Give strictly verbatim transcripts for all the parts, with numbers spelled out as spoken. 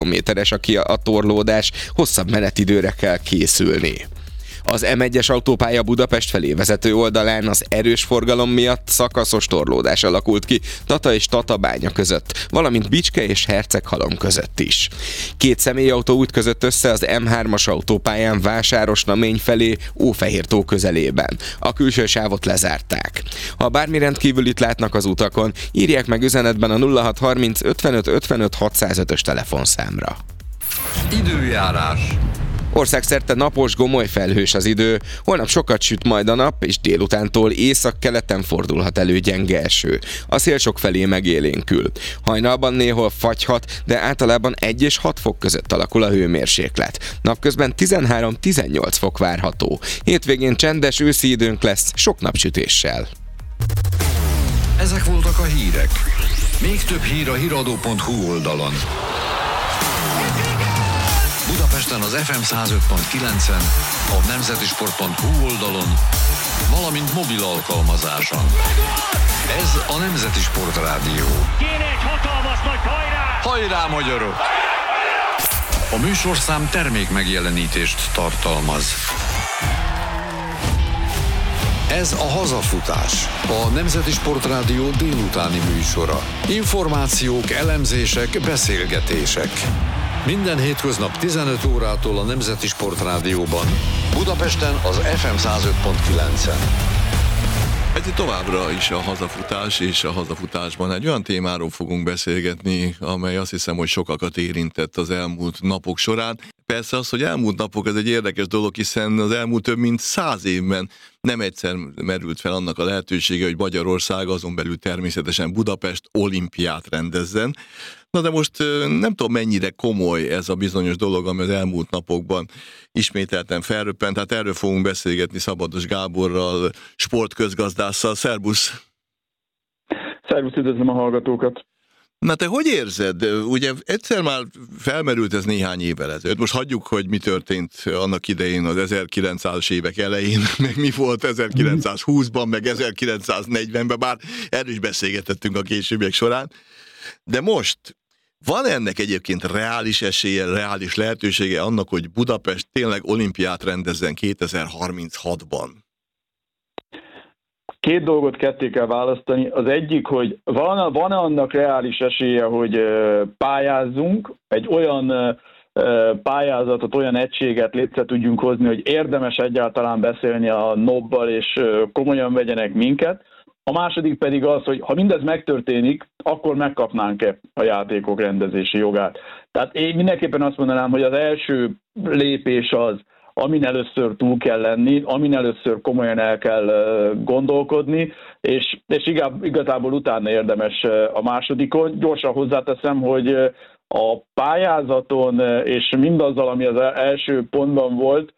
méteres aki a torlódás, hosszabb menetidőre kell készülni. Az em egyes autópálya Budapest felé vezető oldalán az erős forgalom miatt szakaszos torlódás alakult ki Tata és Tatabánya között, valamint Bicske és Herceghalom között is. Két személyautó útközott össze az em hármas autópályán Vásárosnamény felé Ófehértó közelében. A külső sávot lezárták. Ha bármi rendkívülit látnak az utakon, írják meg üzenetben a nulla hat harminc ötvenöt ötvenöt hatszázötös telefonszámra. Időjárás. Országszerte napos, gomoly felhős az idő, holnap sokat süt majd a nap, és délutántól észak-keleten fordulhat elő gyenge eső. A szél sok felé megélénkül. Hajnalban néhol fagyhat, de általában egy és hat fok között alakul a hőmérséklet. Napközben tizenhárom-tizennyolc fok várható. Hétvégén csendes őszi időnk lesz, sok napsütéssel. Ezek voltak a hírek. Még több hír a híradó pont hu oldalon. Budapesten az ef em száz öt pont kilencen, a nemzetisport pont hu oldalon, valamint mobil alkalmazáson. Ez a Nemzeti Sport Rádió. Kéne egy hatalmas nagy hajrá! Hajrá, magyarok! A műsorszám termék megjelenítést tartalmaz. Ez a Hazafutás, a Nemzeti Sport Rádió délutáni műsora. Információk, elemzések, beszélgetések. Minden hétköznap tizenöt órától a Nemzeti Sport Rádióban. Budapesten az ef em száz öt pont kilencen. Ez továbbra is a hazafutás, és a hazafutásban egy olyan témáról fogunk beszélgetni, amely azt hiszem, hogy sokakat érintett az elmúlt napok során. Persze az, hogy elmúlt napok, ez egy érdekes dolog, hiszen az elmúlt több mint száz évben nem egyszer merült fel annak a lehetősége, hogy Magyarország, azon belül természetesen Budapest olimpiát rendezzen. Na de most nem tudom, mennyire komoly ez a bizonyos dolog, ami az elmúlt napokban ismételten felröppent. Tehát erről fogunk beszélgetni Szabados Gáborral, sportközgazdásszal. Szerbusz! Szervusz, üdvözlöm a hallgatókat! Na te hogy érzed? Ugye egyszer már felmerült ez néhány évvel ezelőtt. Most hagyjuk, hogy mi történt annak idején az ezerkilencszázas évek elején, meg mi volt ezerkilencszázhúszban, meg ezerkilencszáznegyvenben, bár erről is beszélgetettünk a későbbiek során. De most van ennek egyébként reális esélye, reális lehetősége annak, hogy Budapest tényleg olimpiát rendezzen kétezer-harminchatban? Két dolgot ketté kell választani. Az egyik, hogy van, van annak reális esélye, hogy pályázzunk, egy olyan pályázatot, olyan egységet létre tudjunk hozni, hogy érdemes egyáltalán beszélni a nobbal, és komolyan vegyenek minket. A második pedig az, hogy ha mindez megtörténik, akkor megkapnánk-e a játékok rendezési jogát. Tehát én mindenképpen azt mondanám, hogy az első lépés az, amin először túl kell lenni, amin először komolyan el kell gondolkodni, és, és igazából utána érdemes a másodikon. Gyorsan hozzáteszem, hogy a pályázaton és mindazzal, ami az első pontban volt,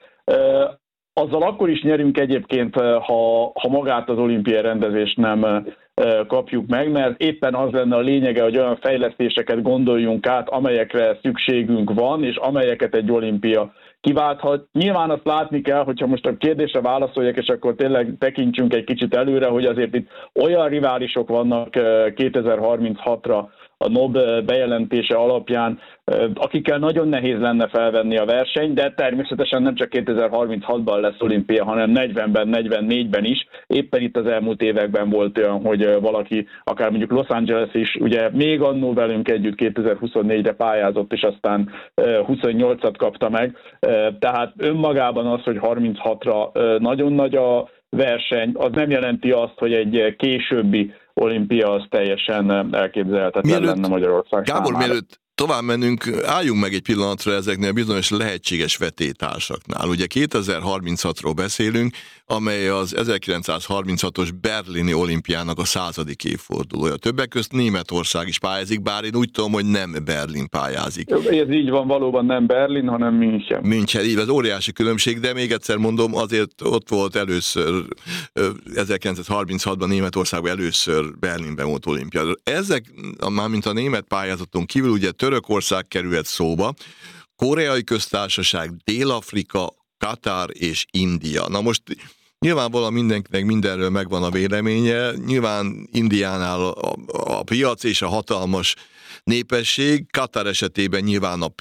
azzal akkor is nyerünk egyébként, ha, ha magát az olimpiai rendezést nem kapjuk meg, mert éppen az lenne a lényege, hogy olyan fejlesztéseket gondoljunk át, amelyekre szükségünk van, és amelyeket egy olimpia kiválthat. Nyilván azt látni kell, hogyha most a kérdésre válaszoljak, és akkor tényleg tekintsünk egy kicsit előre, hogy azért itt olyan riválisok vannak kétezer-harminchatra a nob bejelentése alapján, akikkel nagyon nehéz lenne felvenni a versenyt, de természetesen nem csak kétezer-harminchatban lesz olimpia, hanem negyvenben, negyvennégyben is. Éppen itt az elmúlt években volt olyan, hogy valaki, akár mondjuk Los Angeles is, ugye még annó velünk együtt kétezer-huszonnégyre pályázott, és aztán huszonnyolcat kapta meg. Tehát önmagában az, hogy harminchatra nagyon nagy a verseny, az nem jelenti azt, hogy egy későbbi olimpia az teljesen elképzelhetetlen lenne Magyarország Gábor, számára. Mielőtt tovább mennünk, álljunk meg egy pillanatra ezeknél a bizonyos lehetséges vetétársaknál. Ugye kétezer-harminchatról beszélünk, amely az ezerkilencszázharminchatos berlini olimpiának a századik évfordulója. Többek közt Németország is pályázik, bár én úgy tudom, hogy nem Berlin pályázik. Ez így van, valóban nem Berlin, hanem München. München, így, ez óriási különbség, de még egyszer mondom, azért ott volt először, ezerkilencszázharminchatban Németországban először Berlinben volt olimpia. Ezek, mármint a német pályázaton kívül, ugye Törökország került szóba, Koreai Köztársaság, Dél-Afrika, Katár és India. Na most nyilvánvalóan mindenkinek mindenről megvan a véleménye, nyilván Indiánál a, a piac és a hatalmas népesség, Katar esetében nyilván a